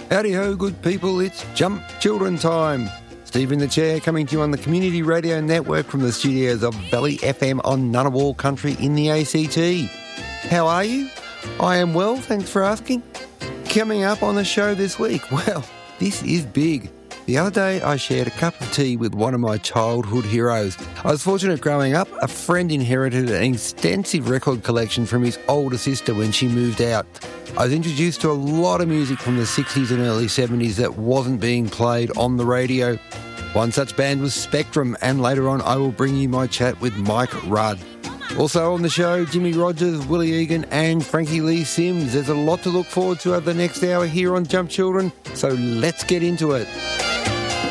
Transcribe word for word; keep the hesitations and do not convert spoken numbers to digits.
Howdy ho, good people, it's Jump Children time. Steve in the chair coming to you on the Community Radio Network from the studios of Valley F M on Ngunnawal Country in the A C T. How are you? I am well, thanks for asking. Coming up on the show this week, well, this is big. The other day I shared a cup of tea with one of my childhood heroes. I was fortunate growing up. A friend inherited an extensive record collection from his older sister when she moved out. I was introduced to a lot of music from the sixties and early seventies that wasn't being played on the radio. One such band was Spectrum, and later on I will bring you my chat with Mike Rudd. Also on the show, Jimmy Rogers, Willie Egan and Frankie Lee Sims. There's a lot to look forward to over the next hour here on Jump Children, so let's get into it.